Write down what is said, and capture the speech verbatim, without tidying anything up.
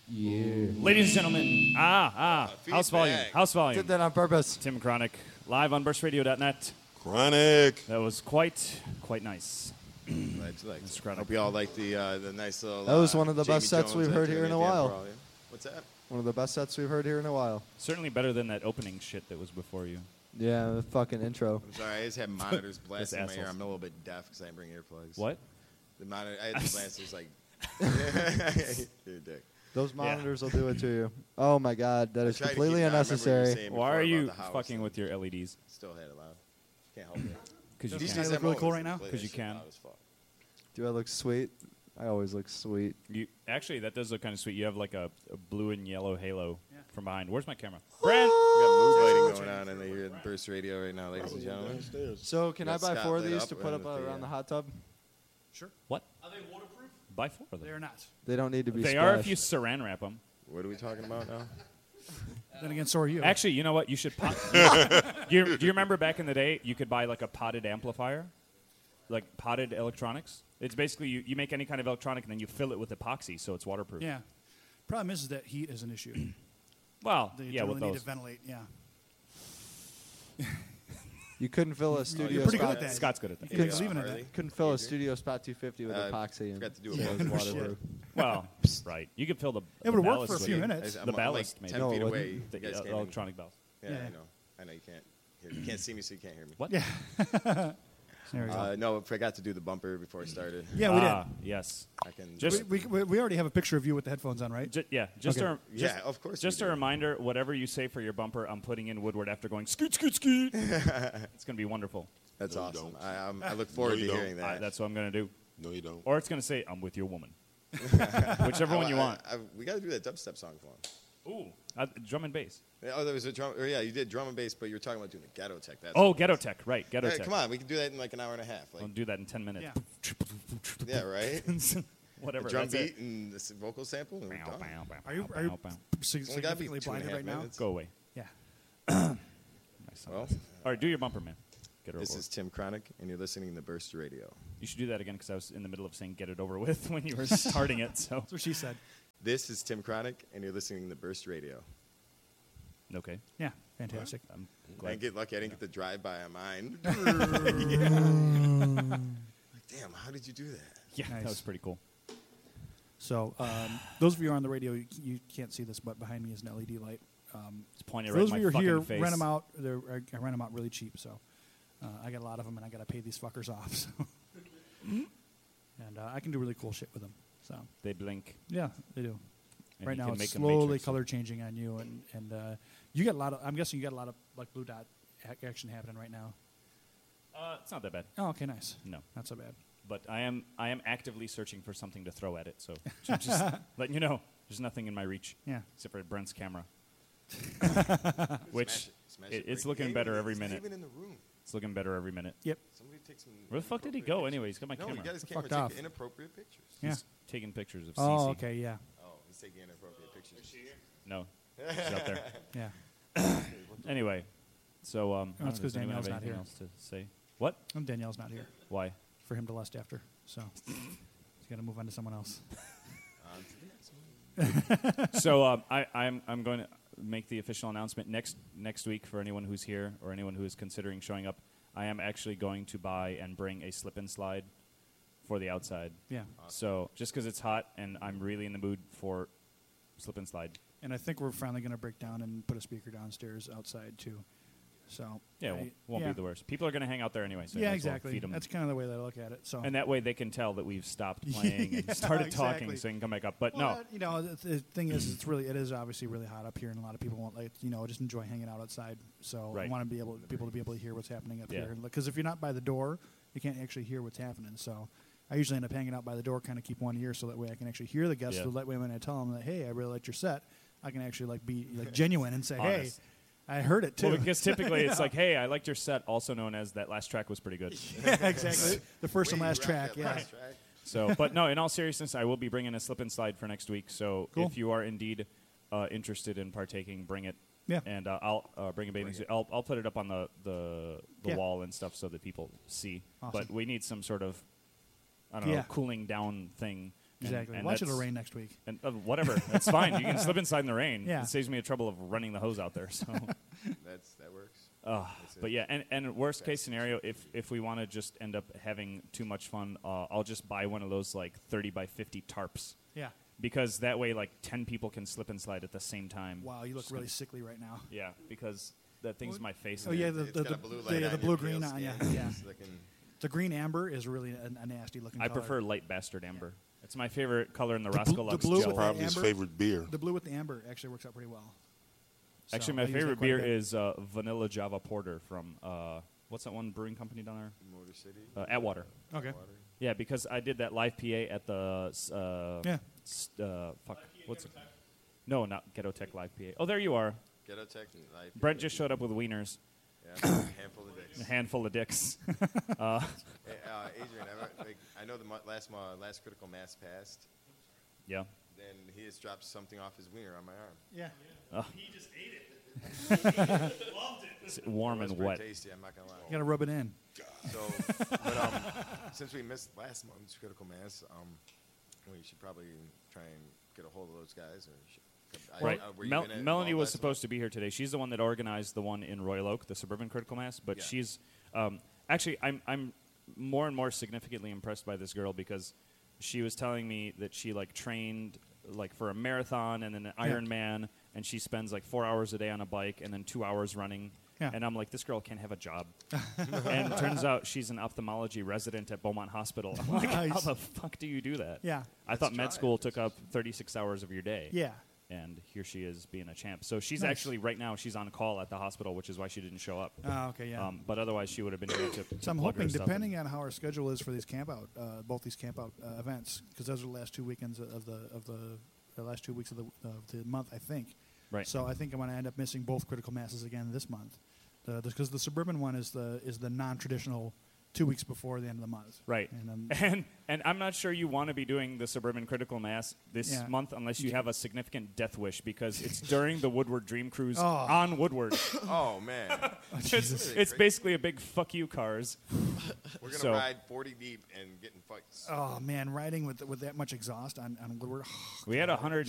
Yeah. Ladies and gentlemen, ah, ah, Uh, house volume, feedback. house volume. Did that on purpose. Tim Chronic, live on burst radio dot net. Chronic. That was quite, quite nice. Glad you liked It's it. chronic. Hope you all like the uh, the nice little. That was uh, one of the Jamie best sets Jones we've heard after here in the a damn while. Brawley. What's that? One of the best sets we've heard here in a while. Certainly better than that opening shit that was before you. Yeah, the fucking intro. I'm sorry, I just have monitors blasting in my ear. assholes. I'm a little bit deaf because I didn't bring earplugs. What? The monitor, I had the blasters like. You're a dick. Those monitors will do it to you. Oh my god, that I is tried to completely keep- no, I remember you were unnecessary. saying Why before are about you the house fucking and with your L E Ds? Still had it loud. Can't help it. Because you These can. days look I'm really always cool right now? play 'Cause that you shit can. loud as fuck. Do I look sweet? I always look sweet. You actually, that does look kind of sweet. You have like a, a blue and yellow halo Yeah. from behind. Where's my camera? Brent. We got mood lighting going on in the here at Burst Radio right now, ladies and gentlemen. So can You I got buy Scott four of lit these up to put and up the, around uh, the hot tub? Sure. What? Are they waterproof? Buy four of them. They are not. They don't need to be They splashed. are if you saran wrap them. What are we talking about now? Then again, so are you. Actually, you know what? You should. Pot- you, do you remember back in the day, you could buy like a potted amplifier, like potted electronics? It's basically you, you make any kind of electronic and then you fill it with epoxy, so it's waterproof. yeah. Problem is, is that heat is an issue. Well, They yeah, really with need those. to ventilate. Yeah. You couldn't fill a studio pretty good spot. at that. Scott's good at that. You can Yeah, believe in Harley. it. Couldn't fill a Adrian? studio spot two fifty with Uh, epoxy and forgot to do a Yeah, buzz no with shit. waterproof. Well, right. You could fill the. It the would work ballast for a with few it. minutes. I'm, The I'm ballast, like maybe. ten No, feet it away. wouldn't. The You guys uh, can't hear me. electronic ballast. Yeah, Yeah. I know. I know you can't hear me. You can't see me, so you can't hear me. What? Yeah. There we go. Uh, no, I forgot to do the bumper before I started. yeah, we ah, yes. I can Just- did. We, we, we already have a picture of you with the headphones on, right? Ju- yeah, just Okay. a just, Yeah, of course Just we a do. reminder: whatever you say for your bumper, I'm putting in Woodward after going scoot, scoot, scoot. It's gonna be wonderful. That's No, you awesome. don't. I, I'm, I look forward you to don't. hearing I, that. that's what I'm gonna do. No, you don't. Or it's gonna say, "I'm with your woman," whichever one you I- want. I, I, we got to do that dubstep song for him. Ooh, uh, drum and bass. Yeah, Oh, there was a drum. Or yeah, you did drum and bass, but you were talking about doing the ghetto tech. That's Oh, what it Ghetto was. Tech, right? Ghetto Hey, Tech. come on, we can do that in like an hour and a half. Like, I'll do that in ten minutes. Yeah. yeah, right. Whatever. The drum that's beat it. and the s- vocal sample. And we're Bow, done. bow, bow, Are you bow, are you bow, bow. sig- Only gotta be significantly two and a blinded half right now? minutes. Go away. Yeah. My son. Well, All right, do your bumper, man. Get it this over. is Tim Chronic, and you're listening to Burst Radio. You should do that again because I was in the middle of saying "get it over with" when you were starting it. So That's what she said. This is Tim Chronic, and you're listening to Burst Radio. okay. Yeah. Fantastic. I'm I glad. didn't get lucky. I didn't get the drive-by on mine. Yeah. Like, damn, how did you do that? Yeah, that Nice. was pretty cool. So, um, those of you who are on the radio, you, you can't see this, but behind me is an L E D light. Um, It's pointed for right those in of my you who are fucking here, face. rent them out. They're, I I rent them out really cheap, so uh, I got a lot of them, and I got to pay these fuckers off. So. And uh, I can do really cool shit with them. So They blink. yeah, they do. And right you now, can it's make a slowly matrix. color changing on you, and and uh, you got a lot of. I'm guessing you got a lot of like blue dot ac- action happening right now. Uh, it's not that bad. Oh, okay, nice. No, Not so bad. but I am I am actively searching for something to throw at it. So ju- just letting you know, there's nothing in my reach Yeah. except for Brent's camera, which Smash it, smash it- it, it's break looking it. better Even- every it's not minute. Even in the room. it's looking better every minute. Yep. Somebody take some. Where the fuck did he inappropriate go? pictures. Anyway, he's got my No, camera. he got his Fucked camera off. taking inappropriate pictures. Yeah. He's taking pictures of Oh, Cece. okay, yeah, Oh, he's taking inappropriate pictures. No, she's out there. yeah. Anyway, so um, I Oh, don't it's know, 'cause does anyone have Danielle's not anything here. else to say? What? And Danielle's not here Why? for him to lust after, so he's got to move on to someone else. On to the next one. so um, I, I'm I'm going to make the official announcement next next week for anyone who's here or anyone who is considering showing up. I am actually going to buy and bring a slip and slide for the outside. Yeah, So just because it's hot and I'm really in the mood for slip and slide. and I think we're finally going to break down and put a speaker downstairs outside too. So Yeah, it I- won't, won't yeah. be the worst. People are going to hang out there anyway. So Yeah, might as well exactly. Feed 'em. That's kind of the way that I look at it. So And that way they can tell that we've stopped playing Yeah, and started exactly. talking, so they can come back up. But Well, no, you know, the, the thing is, it's really, it is obviously really hot up here, and a lot of people won't like, you know, just enjoy hanging out outside. So Right. I want to be able, people to be able to hear what's happening up Yeah. here, because if you're not by the door, you can't actually hear what's happening. So I usually end up hanging out by the door, kind of keep one ear, so that way I can actually hear the guests. Yeah. So that way, when I tell them that, hey, I really liked your set, I can actually like be like genuine and say, hey, Honest. I heard it too. well, because typically it's like, hey, I liked your set, also known as that last track was pretty good. yeah, exactly. The first and Wait, last you rocked track, that yeah. last track? So, but no, in all seriousness, I will be bringing a slip and slide for next week. So Cool. if you are indeed uh, interested in partaking, bring it. Yeah. And uh, I'll uh, bring a bathing Bring suit. it. I'll, I'll put it up on the, the, the Yeah. wall and stuff so that people see. Awesome. But we need some sort of, I don't Yeah. know, cooling down thing Exactly. and Watch it'll that's- rain next week. And uh, whatever, that's fine. You can slip inside in the rain. Yeah. It saves me the trouble of running the hose out there. So, That's that works. uh, That's it. but yeah, and, and worst case scenario, if if we want to just end up having too much fun, uh, I'll just buy one of those like thirty by fifty tarps. Yeah. Because that way, like ten people can slip and slide at the same time. Wow, you look Just really gonna- sickly right now. Yeah, because that thing's my face. Oh in yeah, it. the It's the, got the, a blue the, light yeah, on the your blue peel green on yeah, skin. yeah. It's looking- The green amber is really a, a nasty looking. I color. prefer light bastard amber. It's my favorite color in the, The bl- Roscoe the Lux blue gel. with the Probably his amber- favorite beer. The blue with the amber actually works out pretty well. So Actually, I my use that favorite quite a beer bit. is uh, Vanilla Java Porter from uh, what's that one brewing company down there? Motor City. Uh, Atwater. Okay. Water. Yeah, because I did that live P A at the uh, Yeah. s- uh, fuck, what's it? No, not Ghetto Tech Live P A. Oh, there you are. Ghetto Tech and Life. Brent just showed up with wieners, Yeah, a handful of dicks. a handful of dicks. uh, Hey, uh, Adrian, I, like, I know the mo- last mo- last critical mass passed. yeah. Then he just dropped something off his wiener on my arm. Yeah. He just ate it. Loved it. It's warm It was and pretty wet. tasty. I'm not gonna lie. You gotta rub it in. So, but um, since we missed last month's critical mass, um, we should probably try and get a hold of those guys. Or should, I- Right. uh, were you Mel- in it Melanie involved was last supposed to be here today. She's the one that organized the one in Royal Oak, the suburban critical mass. But Yeah. she's um, actually, I'm I'm more and more significantly impressed by this girl because she was telling me that she like trained like for a marathon and then an Yeah. Ironman, and she spends like four hours a day on a bike and then two hours running. Yeah. And I'm like, this girl can't have a job. And turns out she's an ophthalmology resident at Beaumont Hospital. I'm like, how Nice. the fuck do you do that? Yeah. I thought Let's med try school it. took up thirty-six hours of your day. Yeah. And here she is being a champ. So she's Nice. actually, right now, she's on call at the hospital, which is why she didn't show up. Oh, okay. Yeah. Um, but otherwise, she would have been here to, to So I'm plug her hoping, stuff depending in. on how our schedule is for these camp out, uh, both these camp out uh, events, because those are the last two weekends of the of the, the last two weeks of the of the month, I think. Right. So I think I'm going to end up missing both critical masses again this month, because the suburban one is the is the non-traditional two weeks before the end of the month. Right. And um, And and I'm not sure you want to be doing the suburban critical mass this Yeah. month unless you have a significant death wish because it's during the Woodward Dream Cruise Oh. on Woodward. Oh man, it's Jesus. it's basically a big fuck you cars. we're gonna So- ride forty deep and get in fights. oh man, riding with with that much exhaust on on Woodward. We had a hundred